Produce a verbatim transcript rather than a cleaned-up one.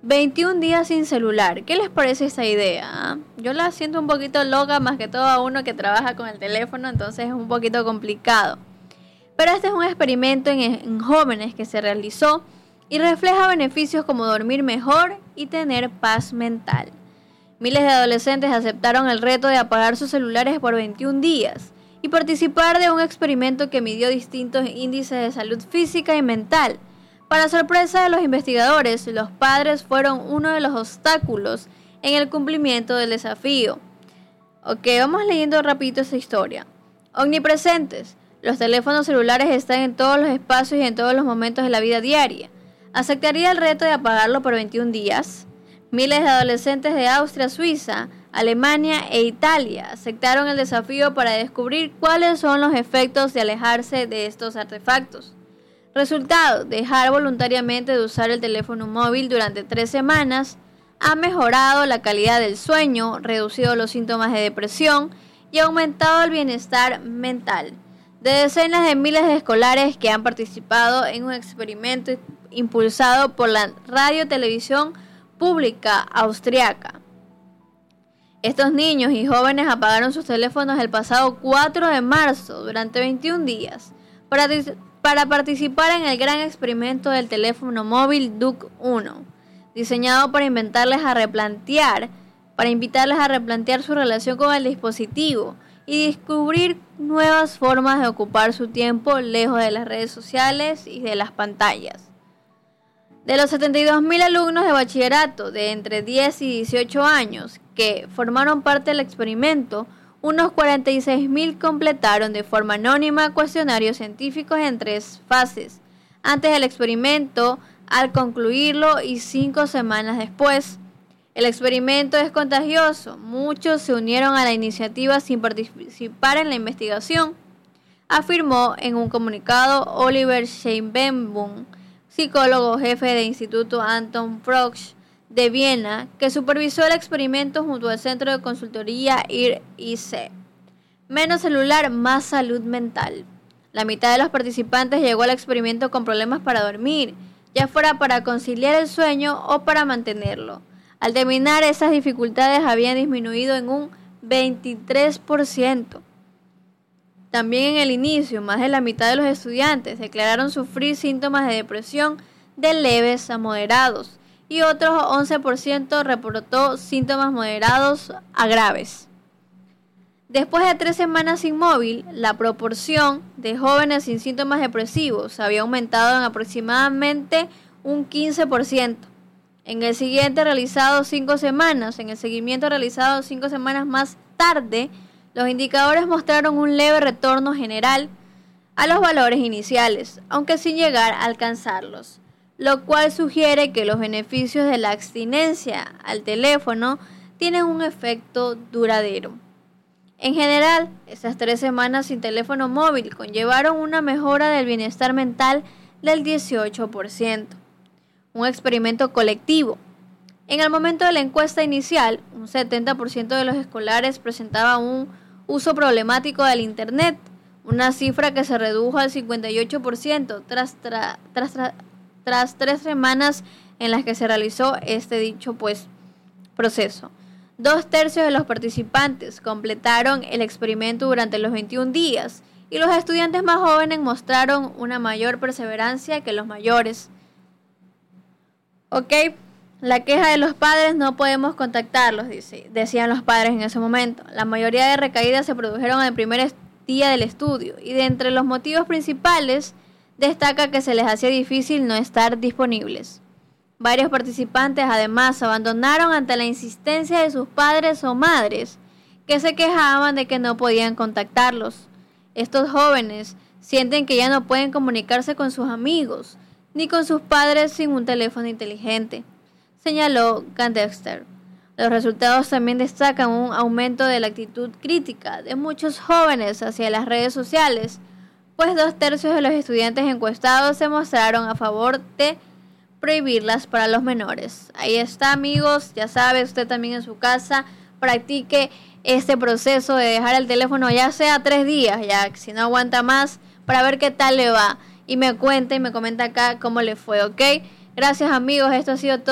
veintiún días sin celular. ¿Qué les parece esta idea? Yo la siento un poquito loca, más que todo a uno que trabaja con el teléfono, entonces es un poquito complicado. Pero este es un experimento en, en jóvenes que se realizó y refleja beneficios como dormir mejor y tener paz mental. Miles de adolescentes aceptaron el reto de apagar sus celulares por veintiún días y participar de un experimento que midió distintos índices de salud física y mental. Para sorpresa de los investigadores, los padres fueron uno de los obstáculos en el cumplimiento del desafío. Ok, vamos leyendo rapidito esta historia. Omnipresentes. Los teléfonos celulares están en todos los espacios y en todos los momentos de la vida diaria. ¿Aceptaría el reto de apagarlo por veintiún días? Miles de adolescentes de Austria, Suiza, Alemania e Italia aceptaron el desafío para descubrir cuáles son los efectos de alejarse de estos artefactos. Resultado: dejar voluntariamente de usar el teléfono móvil durante tres semanas ha mejorado la calidad del sueño, reducido los síntomas de depresión y aumentado el bienestar mental. De decenas de miles de escolares que han participado en un experimento impulsado por la radio-televisión pública austriaca. Estos niños y jóvenes apagaron sus teléfonos el pasado cuatro de marzo durante veintiún días para, para participar en el gran experimento del teléfono móvil D U C uno, diseñado para inventarles a replantear, para invitarles a replantear su relación con el dispositivo y descubrir nuevas formas de ocupar su tiempo lejos de las redes sociales y de las pantallas. De los setenta y dos mil alumnos de bachillerato de entre diez y dieciocho años que formaron parte del experimento, unos cuarenta y seis mil completaron de forma anónima cuestionarios científicos en tres fases, antes del experimento, al concluirlo y cinco semanas después. El experimento es contagioso. Muchos se unieron a la iniciativa sin participar en la investigación, afirmó en un comunicado Oliver Scheinbaum, psicólogo jefe del Instituto Anton Frosch de Viena, que supervisó el experimento junto al Centro de Consultoría I R I C. Menos celular, más salud mental. La mitad de los participantes llegó al experimento con problemas para dormir, ya fuera para conciliar el sueño o para mantenerlo. Al terminar, esas dificultades habían disminuido en un veintitrés por ciento. También en el inicio, más de la mitad de los estudiantes declararon sufrir síntomas de depresión de leves a moderados y otros once por ciento reportó síntomas moderados a graves. Después de tres semanas sin móvil, la proporción de jóvenes sin síntomas depresivos había aumentado en aproximadamente un quince por ciento. En el siguiente realizado cinco semanas, en el seguimiento realizado cinco semanas más tarde, los indicadores mostraron un leve retorno general a los valores iniciales, aunque sin llegar a alcanzarlos, lo cual sugiere que los beneficios de la abstinencia al teléfono tienen un efecto duradero. En general, esas tres semanas sin teléfono móvil conllevaron una mejora del bienestar mental del dieciocho por ciento. Un experimento colectivo. En el momento de la encuesta inicial, un setenta por ciento de los escolares presentaba un uso problemático del Internet, una cifra que se redujo al cincuenta y ocho por ciento tras, tra, tras, tra, tras tres semanas en las que se realizó este dicho pues, proceso. Dos tercios de los participantes completaron el experimento durante los veintiún días y los estudiantes más jóvenes mostraron una mayor perseverancia que los mayores. Ok, la queja de los padres: no podemos contactarlos, dice, decían los padres en ese momento. La mayoría de recaídas se produjeron en el primer día del estudio y de entre los motivos principales destaca que se les hacía difícil no estar disponibles. Varios participantes además abandonaron ante la insistencia de sus padres o madres que se quejaban de que no podían contactarlos. Estos jóvenes sienten que ya no pueden comunicarse con sus amigos ni con sus padres sin un teléfono inteligente, señaló Gandexter. Los resultados también destacan un aumento de la actitud crítica de muchos jóvenes hacia las redes sociales, pues dos tercios de los estudiantes encuestados se mostraron a favor de prohibirlas para los menores. Ahí está, amigos, ya sabe, usted también en su casa practique este proceso de dejar el teléfono ya sea tres días, ya si no aguanta más, para ver qué tal le va. Y me cuenta y me comenta acá cómo le fue, ¿ok? Gracias, amigos, esto ha sido todo.